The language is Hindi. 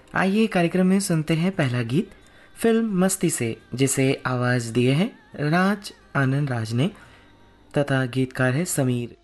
आइए कार्यक्रम में सुनते हैं पहला गीत फिल्म मस्ती से, जिसे आवाज़ दिए हैं राज आनंद राज ने तथा गीतकार है समीर।